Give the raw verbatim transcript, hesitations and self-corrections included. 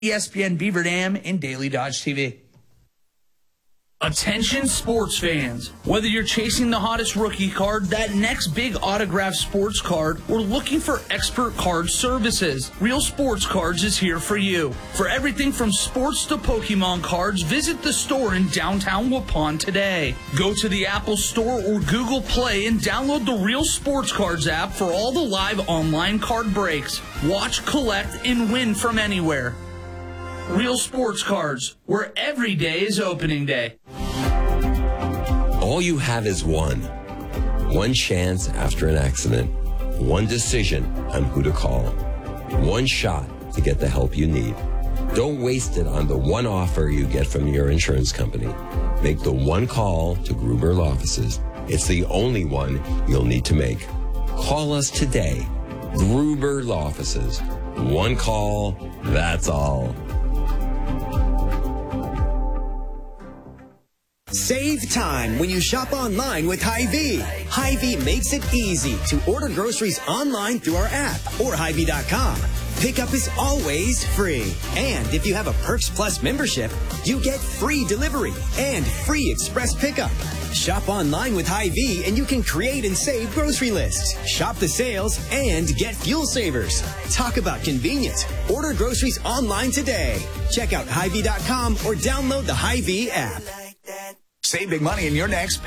E S P N Beaver Dam and Daily Dodge T V. Attention sports fans. Whether you're chasing the hottest rookie card, that next big autographed sports card, or looking for expert card services, Real Sports Cards is here for you. For everything from sports to Pokemon cards, visit the store in downtown Waupun today. Go to the Apple Store or Google Play and download the Real Sports Cards app for all the live online card breaks. Watch, collect, and win from anywhere. Real Sports Cards, where every day is opening day. All you have is one. One chance after an accident. One decision on who to call. One shot to get the help you need. Don't waste it on the one offer you get from your insurance company. Make the one call to Gruber Law Offices. It's the only one you'll need to make. Call us today. Gruber Law Offices. One call, that's all. Save time when you shop online with Hy-Vee. Hy-Vee makes it easy to order groceries online through our app or Hy Vee dot com. Pickup is always free. And if you have a Perks Plus membership, you get free delivery and free express pickup. Shop online with Hy-Vee and you can create and save grocery lists. Shop the sales and get fuel savers. Talk about convenient. Order groceries online today. Check out Hy Vee dot com or download the Hy-Vee app. Save big money in your next